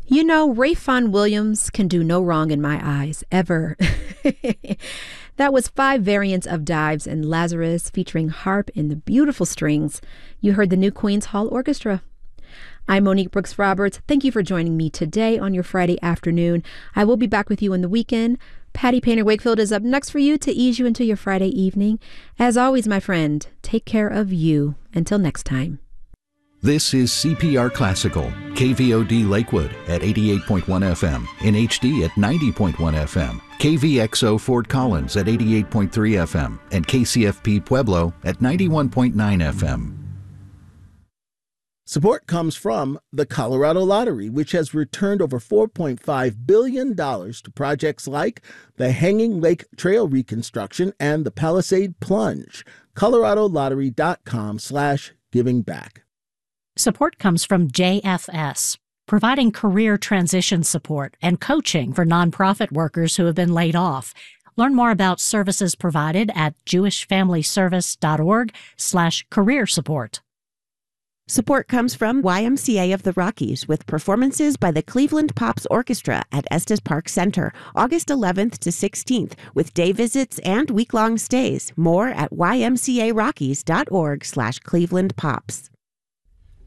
You know, Rayfon Williams can do no wrong in my eyes, ever. That was 5 variants of Dives and Lazarus featuring harp and the beautiful strings. You heard the new Queens Hall Orchestra. I'm Monique Brooks Roberts. Thank you for joining me today on your Friday afternoon. I will be back with you in the weekend. Patty Painter Wakefield is up next for you to ease you into your Friday evening. As always, my friend, take care of you. Until next time. This is CPR Classical, KVOD Lakewood at 88.1 FM, in HD at 90.1 FM, KVXO Fort Collins at 88.3 FM, and KCFP Pueblo at 91.9 FM. Support comes from the Colorado Lottery, which has returned over $4.5 billion to projects like the Hanging Lake Trail reconstruction and the Palisade Plunge. ColoradoLottery.com/givingback. Support comes from JFS, providing career transition support and coaching for nonprofit workers who have been laid off. Learn more about services provided at jewishfamilyservice.org/career support. Support comes from YMCA of the Rockies with performances by the Cleveland Pops Orchestra at Estes Park Center, August 11th to 16th, with day visits and week-long stays. More at ymcarockies.org/Cleveland Pops.